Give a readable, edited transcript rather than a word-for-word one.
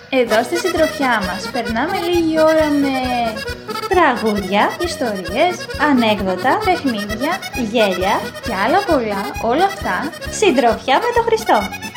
Εδώ στη συντροφιά μας περνάμε λίγη ώρα με τραγούδια, ιστορίες, ανέκδοτα, παιχνίδια, γέλια και άλλα πολλά, όλα αυτά συντροφιά με τον Χριστό.